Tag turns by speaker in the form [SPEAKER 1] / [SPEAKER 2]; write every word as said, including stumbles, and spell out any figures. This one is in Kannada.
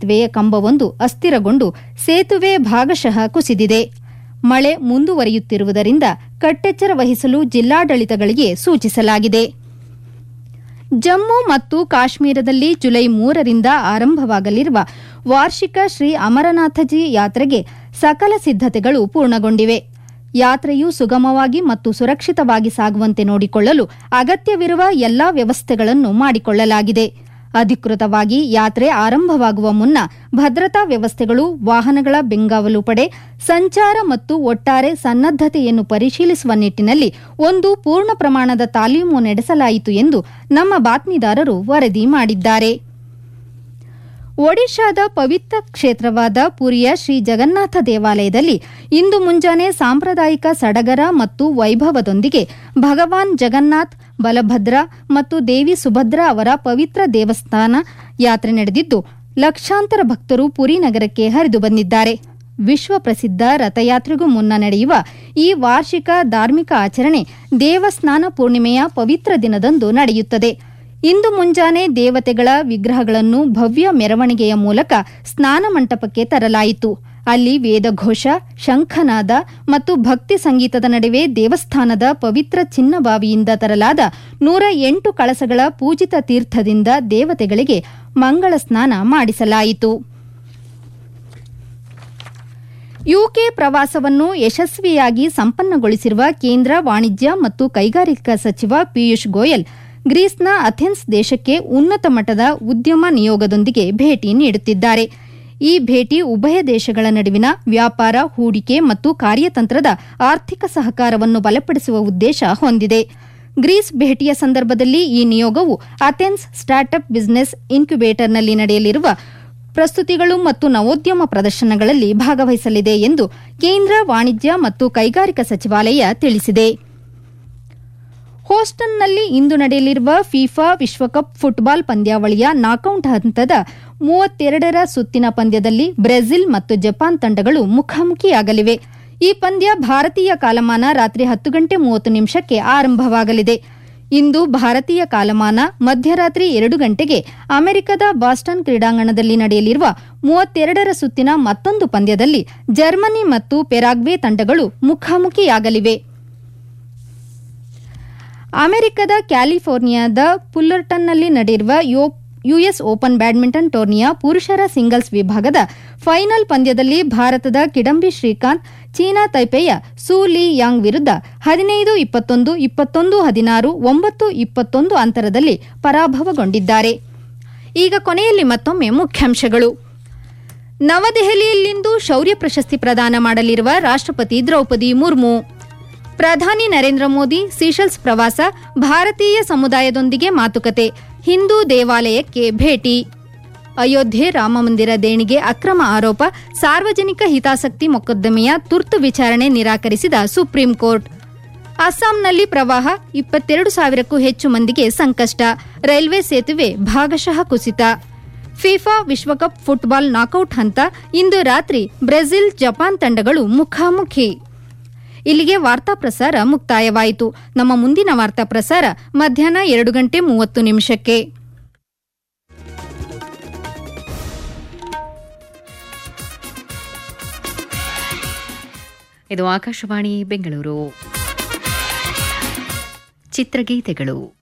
[SPEAKER 1] ಸೇತುವೆಯ ಕಂಬವೊಂದು ಅಸ್ಥಿರಗೊಂಡು ಸೇತುವೆ ಭಾಗಶಃ ಕುಸಿದಿದೆ. ಮಳೆ ಮುಂದುವರಿಯುತ್ತಿರುವುದರಿಂದ ಕಟ್ಟೆಚ್ಚರ ವಹಿಸಲು ಜಿಲ್ಲಾಡಳಿತಗಳಿಗೆ ಸೂಚಿಸಲಾಗಿದೆ. ಜಮ್ಮು ಮತ್ತು ಕಾಶ್ಮೀರದಲ್ಲಿ ಜುಲೈ ಮೂರರಿಂದ ಆರಂಭವಾಗಲಿರುವ ವಾರ್ಷಿಕ ಶ್ರೀ ಅಮರನಾಥಜಿ ಯಾತ್ರೆಗೆ ಸಕಲ ಸಿದ್ದತೆಗಳು ಪೂರ್ಣಗೊಂಡಿವೆ. ಯಾತ್ರೆಯು ಸುಗಮವಾಗಿ ಮತ್ತು ಸುರಕ್ಷಿತವಾಗಿ ಸಾಗುವಂತೆ ನೋಡಿಕೊಳ್ಳಲು ಅಗತ್ಯವಿರುವ ಎಲ್ಲಾ ವ್ಯವಸ್ಥೆಗಳನ್ನು ಮಾಡಿಕೊಳ್ಳಲಾಗಿದೆ. ಅಧಿಕೃತವಾಗಿ ಯಾತ್ರೆ ಆರಂಭವಾಗುವ ಮುನ್ನ ಭದ್ರತಾ ವ್ಯವಸ್ಥೆಗಳು, ವಾಹನಗಳ ಬೆಂಗಾವಲು ಪಡೆ, ಸಂಚಾರ ಮತ್ತು ಒಟ್ಟಾರೆ ಸನ್ನದ್ದತೆಯನ್ನು ಪರಿಶೀಲಿಸುವ ನಿಟ್ಟಿನಲ್ಲಿ ಒಂದು ಪೂರ್ಣ ಪ್ರಮಾಣದ ತಾಲೀಮು ನಡೆಸಲಾಯಿತು ಎಂದು ನಮ್ಮ ಬಾತ್ಮೀದಾರರು ವರದಿ ಮಾಡಿದ್ದಾರೆ. ಒಡಿಶಾದ ಪವಿತ್ರ ಕ್ಷೇತ್ರವಾದ ಪುರಿಯ ಶ್ರೀ ಜಗನ್ನಾಥ ದೇವಾಲಯದಲ್ಲಿ ಇಂದು ಮುಂಜಾನೆ ಸಾಂಪ್ರದಾಯಿಕ ಸಡಗರ ಮತ್ತು ವೈಭವದೊಂದಿಗೆ ಭಗವಾನ್ ಜಗನ್ನಾಥ್, ಬಲಭದ್ರ ಮತ್ತು ದೇವಿ ಸುಭದ್ರಾ ಅವರ ಪವಿತ್ರ ದೇವಸ್ಥಾನ ಯಾತ್ರೆ ನಡೆದಿದ್ದು, ಲಕ್ಷಾಂತರ ಭಕ್ತರು ಪುರಿ ನಗರಕ್ಕೆ ಹರಿದು ಬಂದಿದ್ದಾರೆ. ವಿಶ್ವ ಪ್ರಸಿದ್ಧ ರಥಯಾತ್ರೆಗೂ ಮುನ್ನ ನಡೆಯುವ ಈ ವಾರ್ಷಿಕ ಧಾರ್ಮಿಕ ಆಚರಣೆ ದೇವಸ್ನಾನ ಪೂರ್ಣಿಮೆಯ ಪವಿತ್ರ ದಿನದಂದು ನಡೆಯುತ್ತದೆ. ಇಂದು ಮುಂಜಾನೆ ದೇವತೆಗಳ ವಿಗ್ರಹಗಳನ್ನು ಭವ್ಯ ಮೆರವಣಿಗೆಯ ಮೂಲಕ ಸ್ನಾನ ಮಂಟಪಕ್ಕೆ ತರಲಾಯಿತು. ಅಲ್ಲಿ ವೇದಘೋಷ, ಶಂಖನಾದ ಮತ್ತು ಭಕ್ತಿ ಸಂಗೀತದ ನಡುವೆ ದೇವಸ್ಥಾನದ ಪವಿತ್ರ ಚಿನ್ನಬಾವಿಯಿಂದ ತರಲಾದ ನೂರ ಎಂಟು ಕಳಸಗಳ ಪೂಜಿತ ತೀರ್ಥದಿಂದ ದೇವತೆಗಳಿಗೆ ಮಂಗಳ ಸ್ನಾನ ಮಾಡಿಸಲಾಯಿತು. ಯುಕೆ ಪ್ರವಾಸವನ್ನು ಯಶಸ್ವಿಯಾಗಿ ಸಂಪನ್ನಗೊಳಿಸಿರುವ ಕೇಂದ್ರ ವಾಣಿಜ್ಯ ಮತ್ತು ಕೈಗಾರಿಕಾ ಸಚಿವ ಪಿಯೂಷ್ ಗೋಯಲ್ ಗ್ರೀಸ್ನ ಅಥೆನ್ಸ್ ದೇಶಕ್ಕೆ ಉನ್ನತ ಮಟ್ಟದ ಉದ್ಯಮ ನಿಯೋಗದೊಂದಿಗೆ ಭೇಟಿ ನೀಡುತ್ತಿದ್ದಾರೆ. ಈ ಭೇಟಿ ಉಭಯ ದೇಶಗಳ ನಡುವಿನ ವ್ಯಾಪಾರ, ಹೂಡಿಕೆ ಮತ್ತು ಕಾರ್ಯತಂತ್ರದ ಆರ್ಥಿಕ ಸಹಕಾರವನ್ನು ಬಲಪಡಿಸುವ ಉದ್ದೇಶ ಹೊಂದಿದೆ. ಗ್ರೀಸ್ ಭೇಟಿಯ ಸಂದರ್ಭದಲ್ಲಿ ಈ ನಿಯೋಗವು ಅಥೆನ್ಸ್ ಸ್ಟಾರ್ಟ್ಅಪ್ ಬಿಸಿನೆಸ್ ಇನ್ಕ್ಯುಬೇಟರ್ನಲ್ಲಿ ನಡೆಯಲಿರುವ ಪ್ರಸ್ತುತಿಗಳು ಮತ್ತು ನವೋದ್ಯಮ ಪ್ರದರ್ಶನಗಳಲ್ಲಿ ಭಾಗವಹಿಸಲಿದೆ ಎಂದು ಕೇಂದ್ರ ವಾಣಿಜ್ಯ ಮತ್ತು ಕೈಗಾರಿಕಾ ಸಚಿವಾಲಯ ತಿಳಿಸಿದೆ. ಹೂಸ್ಟನ್ನಲ್ಲಿ ಇಂದು ನಡೆಯಲಿರುವ ಫಿಫಾ ವಿಶ್ವಕಪ್ ಫುಟ್ಬಾಲ್ ಪಂದ್ಯಾವಳಿಯ ನಾಕೌಟ್ ಹಂತದ ಮೂವತ್ತೆರಡರ ಸುತ್ತಿನ ಪಂದ್ಯದಲ್ಲಿ ಬ್ರೆಜಿಲ್ ಮತ್ತು ಜಪಾನ್ ತಂಡಗಳು ಮುಖಾಮುಖಿಯಾಗಲಿವೆ. ಈ ಪಂದ್ಯ ಭಾರತೀಯ ಕಾಲಮಾನ ರಾತ್ರಿ ಹತ್ತು ಗಂಟೆ ಮೂವತ್ತು ನಿಮಿಷಕ್ಕೆ ಆರಂಭವಾಗಲಿದೆ. ಇಂದು ಭಾರತೀಯ ಕಾಲಮಾನ ಮಧ್ಯರಾತ್ರಿ ಎರಡು ಗಂಟೆಗೆ ಅಮೆರಿಕದ ಬಾಸ್ಟನ್ ಕ್ರೀಡಾಂಗಣದಲ್ಲಿ ನಡೆಯಲಿರುವ ಮೂವತ್ತೆರಡರ ಸುತ್ತಿನ ಮತ್ತೊಂದು ಪಂದ್ಯದಲ್ಲಿ ಜರ್ಮನಿ ಮತ್ತು ಪೆರಾಗ್ವೆ ತಂಡಗಳು ಮುಖಾಮುಖಿಯಾಗಲಿವೆ. ಅಮೆರಿಕದ ಕ್ಯಾಲಿಫೋರ್ನಿಯಾದ ಫುಲ್ಲರ್ಟನ್ನಲ್ಲಿ ನಡೆಯುವ ಯುಎಸ್ ಓಪನ್ ಬ್ಯಾಡ್ಮಿಂಟನ್ ಟೂರ್ನಿಯ ಪುರುಷರ ಸಿಂಗಲ್ಸ್ ವಿಭಾಗದ ಫೈನಲ್ ಪಂದ್ಯದಲ್ಲಿ ಭಾರತದ ಕಿಡಂಬಿ ಶ್ರೀಕಾಂತ್ ಚೀನಾ ತೈಪೆಯ ಸೂ ಲೀ ಯಾಂಗ್ ವಿರುದ್ಧ ಹದಿನೈದು ಇಪ್ಪತ್ತೊಂದು, ಇಪ್ಪತ್ತೊಂದು ಹದಿನಾರು, ಒಂಬತ್ತು ಇಪ್ಪತ್ತೊಂದು ಅಂತರದಲ್ಲಿ ಪರಾಭವಗೊಂಡಿದ್ದಾರೆ. ಈಗ ಕೊನೆಯಲ್ಲಿ ಮತ್ತೊಮ್ಮೆ ಮುಖ್ಯಾಂಶಗಳು. ನವದೆಹಲಿಯಲ್ಲಿಂದು ಶೌರ್ಯ ಪ್ರಶಸ್ತಿ ಪ್ರದಾನ ಮಾಡಲಿರುವ ರಾಷ್ಟ್ರಪತಿ ದ್ರೌಪದಿ ಮುರ್ಮು. ಪ್ರಧಾನಿ ನರೇಂದ್ರ ಮೋದಿ ಸೀಶೆಲ್ಸ್ ಪ್ರವಾಸ, ಭಾರತೀಯ ಸಮುದಾಯದೊಂದಿಗೆ ಮಾತುಕತೆ, ಹಿಂದೂ ದೇವಾಲಯಕ್ಕೆ ಭೇಟಿ. ಅಯೋಧ್ಯೆ ರಾಮಮಂದಿರ ದೇಣಿಗೆ ಅಕ್ರಮ ಆರೋಪ, ಸಾರ್ವಜನಿಕ ಹಿತಾಸಕ್ತಿ ಮೊಕದ್ದಮೆಯ ತುರ್ತು ವಿಚಾರಣೆ ನಿರಾಕರಿಸಿದ ಸುಪ್ರೀಂ ಕೋರ್ಟ್. ಅಸ್ಸಾಂನಲ್ಲಿ ಪ್ರವಾಹ, ಇಪ್ಪತ್ತೆರಡು ಸಾವಿರಕ್ಕೂ ಹೆಚ್ಚು ಮಂದಿಗೆ ಸಂಕಷ್ಟ, ರೈಲ್ವೆ ಸೇತುವೆ ಭಾಗಶಃ ಕುಸಿತ. ಫಿಫಾ ವಿಶ್ವಕಪ್ ಫುಟ್ಬಾಲ್ ನಾಕೌಟ್ ಹಂತ, ಇಂದು ರಾತ್ರಿ ಬ್ರೆಜಿಲ್ ಜಪಾನ್ ತಂಡಗಳು ಮುಖಾಮುಖಿ. ಇಲ್ಲಿಗೆ ವಾರ್ತಾ ಪ್ರಸಾರ ಮುಕ್ತಾಯವಾಯಿತು. ನಮ್ಮ ಮುಂದಿನ ವಾರ್ತಾ ಪ್ರಸಾರ ಮಧ್ಯಾಹ್ನ ಎರಡು ಗಂಟೆ ಮೂವತ್ತು ನಿಮಿಷಕ್ಕೆ.
[SPEAKER 2] ಇದು ಆಕಾಶವಾಣಿ ಬೆಂಗಳೂರು. ಚಿತ್ರಗೀತೆಗಳು.